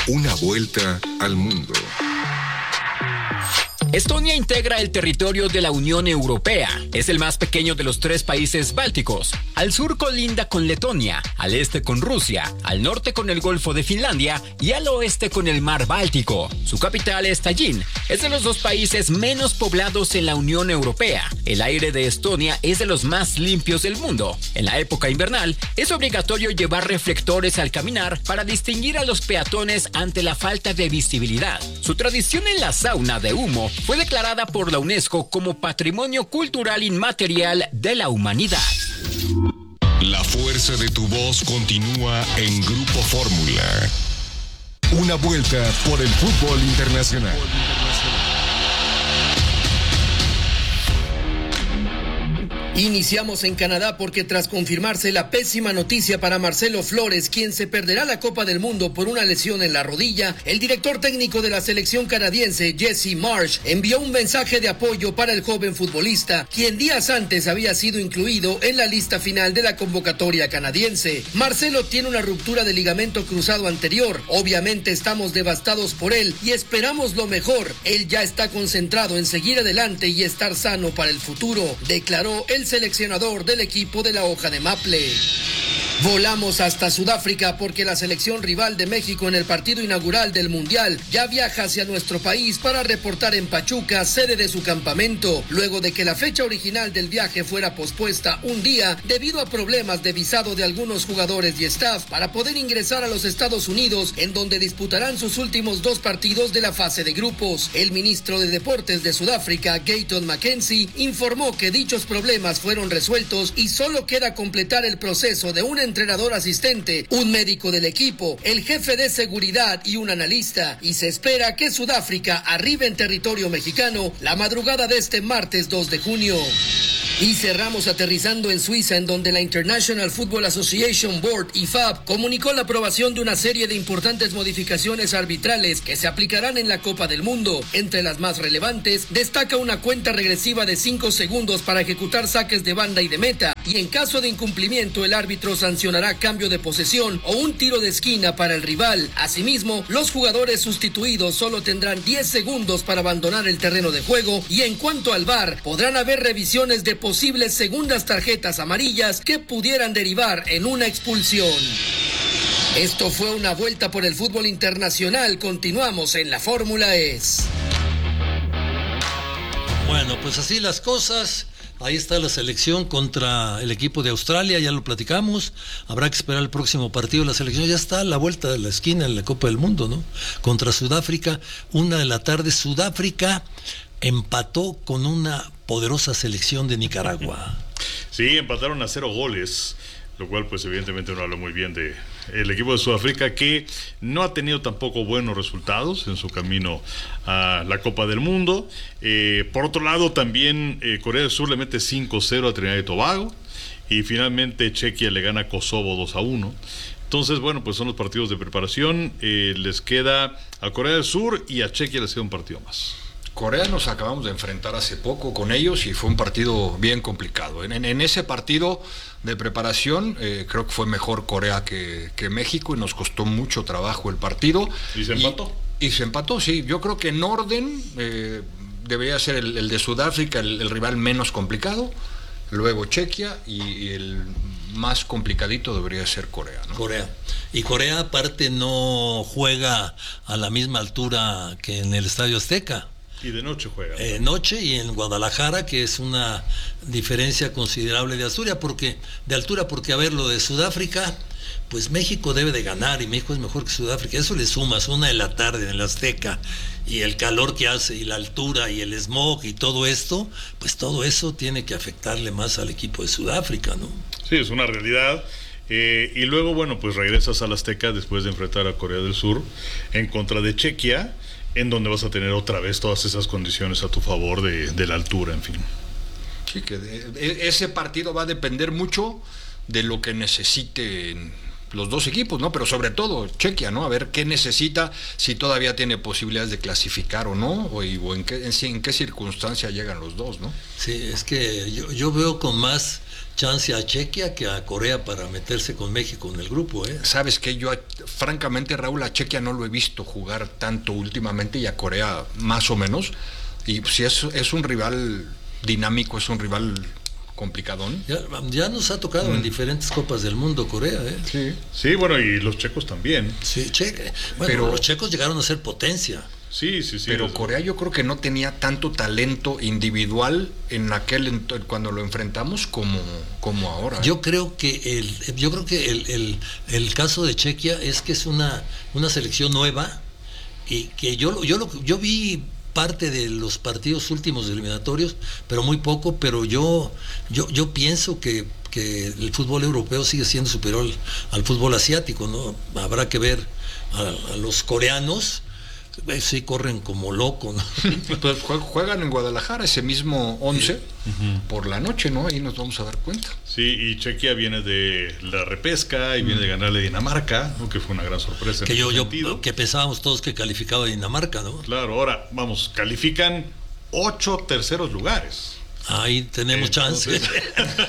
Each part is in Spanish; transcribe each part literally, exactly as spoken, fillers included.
Una vuelta al mundo. Estonia integra el territorio de la Unión Europea. Es el más pequeño de los tres países bálticos. Al sur colinda con Letonia, al este con Rusia, al norte con el Golfo de Finlandia y al oeste con el Mar Báltico. Su capital es Tallinn. Es de los dos países menos poblados en la Unión Europea. El aire de Estonia es de los más limpios del mundo. En la época invernal, es obligatorio llevar reflectores al caminar para distinguir a los peatones ante la falta de visibilidad. Su tradición en la sauna de humo fue declarada por la UNESCO como Patrimonio Cultural Inmaterial de la Humanidad. La fuerza de tu voz continúa en Grupo Fórmula. Una vuelta por el fútbol internacional. Iniciamos en Canadá porque tras confirmarse la pésima noticia para Marcelo Flores, quien se perderá la Copa del Mundo por una lesión en la rodilla, el director técnico de la selección canadiense, Jesse Marsh, envió un mensaje de apoyo para el joven futbolista, quien días antes había sido incluido en la lista final de la convocatoria canadiense. Marcelo tiene una ruptura de ligamento cruzado anterior. Obviamente estamos devastados por él y esperamos lo mejor. Él ya está concentrado en seguir adelante y estar sano para el futuro, declaró el seleccionador del equipo de la hoja de Maple. Volamos hasta Sudáfrica porque la selección rival de México en el partido inaugural del Mundial ya viaja hacia nuestro país para reportar en Pachuca, sede de su campamento, luego de que la fecha original del viaje fuera pospuesta un día debido a problemas de visado de algunos jugadores y staff para poder ingresar a los Estados Unidos, en donde disputarán sus últimos dos partidos de la fase de grupos. El ministro de Deportes de Sudáfrica, Gayton Mackenzie, informó que dichos problemas fueron resueltos y solo queda completar el proceso de un entrenador asistente, un médico del equipo, el jefe de seguridad y un analista, y se espera que Sudáfrica arribe en territorio mexicano la madrugada de este martes dos de junio. Y cerramos aterrizando en Suiza, en donde la International Football Association Board, I F A B, comunicó la aprobación de una serie de importantes modificaciones arbitrales que se aplicarán en la Copa del Mundo. Entre las más relevantes, destaca una cuenta regresiva de cinco segundos para ejecutar saques de banda y de meta, y en caso de incumplimiento el árbitro sancionará cambio de posesión o un tiro de esquina para el rival. Asimismo, los jugadores sustituidos solo tendrán diez segundos para abandonar el terreno de juego, y en cuanto al V A R, podrán haber revisiones de posibles segundas tarjetas amarillas que pudieran derivar en una expulsión. Esto fue una vuelta por el fútbol internacional. Continuamos en la Fórmula E. Bueno, pues así las cosas. Ahí está la selección contra el equipo de Australia, ya lo platicamos. Habrá que esperar el próximo partido. La selección ya está a la vuelta de la esquina en la Copa del Mundo, ¿no? Contra Sudáfrica, una de la tarde. Sudáfrica empató con una poderosa selección de Nicaragua. Sí, empataron a cero goles, lo cual pues evidentemente no habla muy bien de el equipo de Sudáfrica, que no ha tenido tampoco buenos resultados en su camino a la Copa del Mundo. Eh, por otro lado, también eh, Corea del Sur le mete cinco cero a Trinidad y Tobago, y finalmente Chequia le gana a Kosovo dos a uno. Entonces, bueno, pues son los partidos de preparación. Eh, les queda a Corea del Sur y a Chequia les queda un partido más. Corea nos acabamos de enfrentar hace poco con ellos y fue un partido bien complicado. En, en, en ese partido de preparación eh, creo que fue mejor Corea que, que México, y nos costó mucho trabajo el partido. ¿Y se empató? Y, y se empató, sí. Yo creo que en orden eh, debería ser el, el de Sudáfrica el, el rival menos complicado, luego Chequia, y, y el más complicadito debería ser Corea, ¿no? Corea. Y Corea aparte no juega a la misma altura que en el Estadio Azteca. Y de noche juega. Eh, noche y en Guadalajara, que es una diferencia considerable de altura, porque, de altura, porque a ver, lo de Sudáfrica, pues México debe de ganar, y México es mejor que Sudáfrica. Eso le sumas una de la tarde en el Azteca, y el calor que hace, y la altura, y el smog, y todo esto, pues todo eso tiene que afectarle más al equipo de Sudáfrica, ¿no? Sí, es una realidad. Eh, y luego, bueno, pues regresas al Azteca después de enfrentar a Corea del Sur en contra de Chequia, en donde vas a tener otra vez todas esas condiciones a tu favor de, de la altura, en fin. Sí, que de, de, ese partido va a depender mucho de lo que necesite los dos equipos, ¿no? Pero sobre todo Chequia, ¿no? A ver qué necesita, si todavía tiene posibilidades de clasificar o no, o, y, o en, qué, en, en qué circunstancia llegan los dos, ¿no? Sí, es que yo, yo veo con más chance a Chequia que a Corea para meterse con México en el grupo, ¿eh? Sabes que yo, francamente, Raúl, a Chequia no lo he visto jugar tanto últimamente y a Corea más o menos, y si es, es un rival dinámico, es un rival complicadón. Ya, ya nos ha tocado mm. en diferentes Copas del Mundo Corea, ¿eh? Sí, sí, bueno, y los checos también. Sí, cheque. Bueno, pero los checos llegaron a ser potencia. Sí, sí, sí. Pero Corea yo creo que no tenía tanto talento individual en aquel cuando lo enfrentamos como, como ahora. Yo creo que el, yo creo que el, el, el caso de Chequia es que es una, una selección nueva y que yo, yo, lo, yo vi parte de los partidos últimos eliminatorios, pero muy poco, pero yo, yo, yo pienso que, que el fútbol europeo sigue siendo superior al, al fútbol asiático, ¿no? Habrá que ver a, a los coreanos. Sí, corren como locos, ¿no? Pues juegan en Guadalajara ese mismo once uh-huh. por la noche, ¿no? Ahí nos vamos a dar cuenta. Sí, y Chequia viene de la repesca y uh-huh. viene de ganarle a Dinamarca, ¿no? Que fue una gran sorpresa. Que yo, yo que pensábamos todos que calificaba Dinamarca, ¿no? Claro, ahora, vamos, califican ocho terceros lugares. Ahí tenemos Entonces, chance.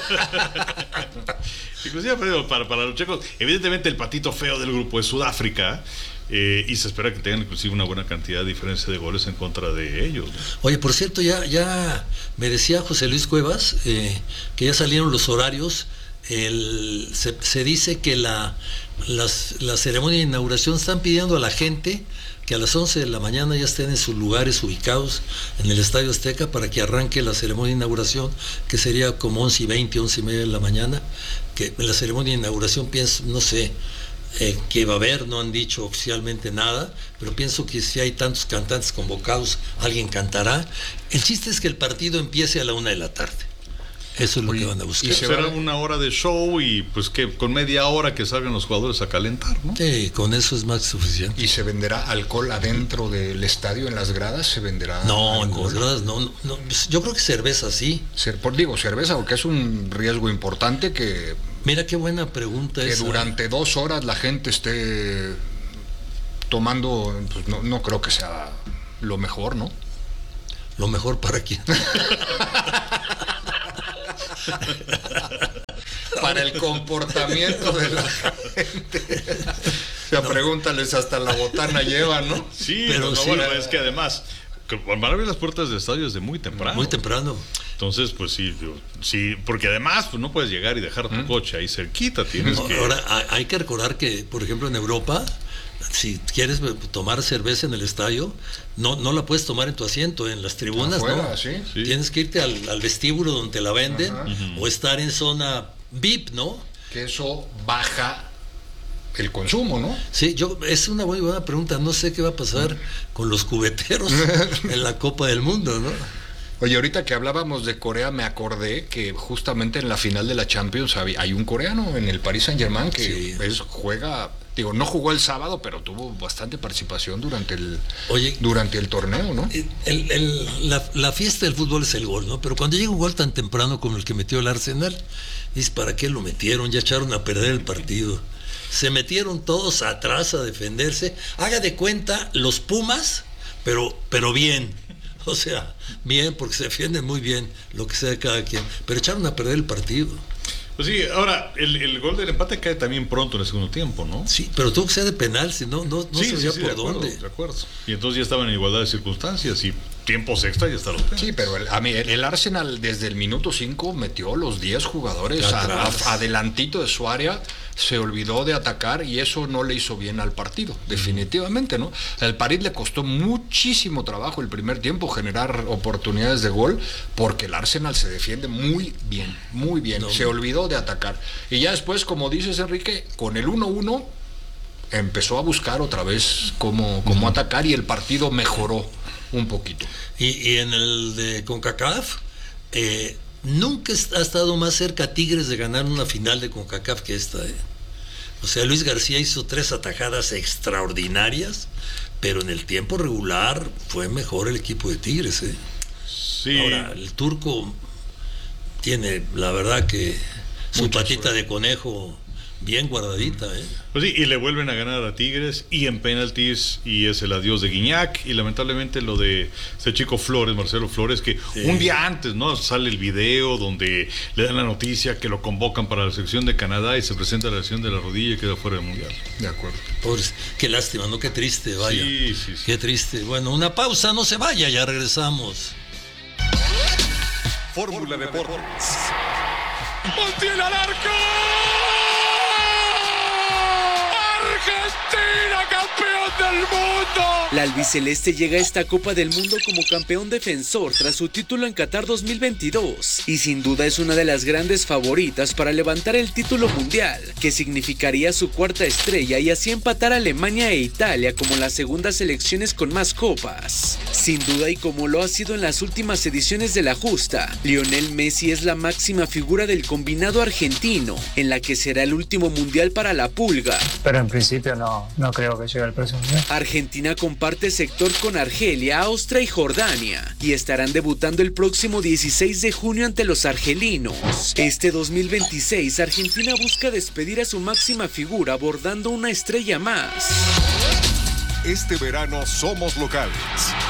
Inclusive para, para los checos, evidentemente el patito feo del grupo es Sudáfrica. Eh, y se espera que tengan inclusive una buena cantidad de diferencia de goles en contra de ellos, ¿no? Oye, por cierto, ya, ya me decía José Luis Cuevas eh, que ya salieron los horarios. El, se, se dice que la, las, la ceremonia de inauguración están pidiendo a la gente que a las once de la mañana ya estén en sus lugares ubicados en el Estadio Azteca para que arranque la ceremonia de inauguración, que sería como once y veinte, once y media de la mañana. Que la ceremonia de inauguración, pienso, no sé Eh, que va a haber, no han dicho oficialmente nada, pero pienso que si hay tantos cantantes convocados, alguien cantará. El chiste es que el partido empiece a la una de la tarde. Eso es lo Oye, que van a buscar. Y será una hora de show y pues que con media hora que salgan los jugadores a calentar, ¿no? Sí, con eso es más que suficiente. ¿Y se venderá alcohol adentro del estadio, en las gradas? ¿Se venderá No, alcohol? en las gradas no, no, no. Yo creo que cerveza sí. Cer- por, digo, cerveza, porque es un riesgo importante que... Mira qué buena pregunta que esa. durante dos horas la gente esté tomando, pues no, no creo que sea lo mejor, ¿no? Lo mejor para quién. Para el comportamiento de la gente. O sea, no. Pregúntales, hasta la botana llevan, ¿no? Sí, pero no, sí, bueno, es que además van a abrir las puertas del estadio desde muy temprano. Muy temprano. Entonces, pues sí, sí, porque además pues no puedes llegar y dejar tu ¿Mm? coche ahí cerquita, tienes no, que... Ahora, hay que recordar que, por ejemplo, en Europa, si quieres tomar cerveza en el estadio, no, no la puedes tomar en tu asiento, en las tribunas, afuera, ¿no? ¿sí? Sí. Tienes que irte al, al vestíbulo donde te la venden, uh-huh. o estar en zona V I P, ¿no? Que eso baja el consumo, ¿no? Sí, yo es una muy buena pregunta. No sé qué va a pasar con los cubeteros en la Copa del Mundo, ¿no? Oye, ahorita que hablábamos de Corea, me acordé que justamente en la final de la Champions hay un coreano en el Paris Saint-Germain que sí. es, juega, digo, no jugó el sábado, pero tuvo bastante participación durante el Oye, durante el torneo, ¿no? El, el, la, la fiesta del fútbol es el gol, ¿no? Pero cuando llega un gol tan temprano como el que metió el Arsenal, dices, ¿para qué lo metieron? Ya echaron a perder el partido. Se metieron todos atrás a defenderse. Haga de cuenta los Pumas, pero, pero bien. O sea, bien, porque se defienden muy bien, lo que sea de cada quien. Pero echaron a perder el partido. Pues sí, ahora, el, el gol del empate cae también pronto en el segundo tiempo, ¿no? Sí, pero tuvo que ser de penal, si no, no, no sí, sabía sí, sí, por de acuerdo, dónde. De acuerdo. Y entonces ya estaban en igualdad de circunstancias y tiempos extra y hasta los penales. Sí, pero el, a mí, el, el Arsenal desde el minuto cinco metió los diez jugadores a, a, adelantito de su área, se olvidó de atacar y eso no le hizo bien al partido, definitivamente, ¿no? Al París le costó muchísimo trabajo el primer tiempo generar oportunidades de gol porque el Arsenal se defiende muy bien, muy bien, no, se no. olvidó de atacar. Y ya después, como dices, Enrique, con el uno uno empezó a buscar otra vez cómo, cómo uh-huh. atacar y el partido mejoró un poquito. Y, y en el de CONCACAF, eh, nunca ha estado más cerca Tigres de ganar una final de CONCACAF que esta. Eh. O sea, Luis García hizo tres atajadas extraordinarias, pero en el tiempo regular fue mejor el equipo de Tigres. Eh. Sí. Ahora, el turco tiene, la verdad que su Mucha patita suerte. de conejo bien guardadita, ¿eh? Pues sí, y le vuelven a ganar a Tigres y en penaltis, y es el adiós de Guiñac, y lamentablemente lo de ese chico Flores, Marcelo Flores, que sí. un día antes, ¿no? Sale el video donde le dan la noticia que lo convocan para la selección de Canadá y se presenta la lesión de la rodilla y queda fuera del Mundial. De acuerdo. Pobres, qué lástima, ¿no? Qué triste, vaya. Sí, sí, sí. Qué triste. Bueno, una pausa, no se vaya, ya regresamos. Fórmula Deportes. ¡Montiel al arco! ¡Argentina, campeón del mundo! La albiceleste llega a esta Copa del Mundo como campeón defensor tras su título en Qatar dos mil veintidós y sin duda es una de las grandes favoritas para levantar el título mundial, que significaría su cuarta estrella y así empatar a Alemania e Italia como las segundas selecciones con más copas. Sin duda, y como lo ha sido en las últimas ediciones de la justa, Lionel Messi es la máxima figura del combinado argentino, en la que será el último mundial para la Pulga. Pero en principio no, no creo que llegue al próximo mundial. Argentina comparte sector con Argelia, Austria y Jordania, y estarán debutando el próximo dieciséis de junio ante los argelinos. Este dos mil veintiséis, Argentina busca despedir a su máxima figura abordando una estrella más. Este verano somos locales.